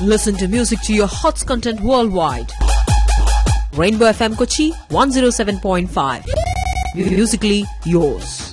Listen to music to your hots content worldwide. Rainbow FM Kochi 107.5. Musically yours.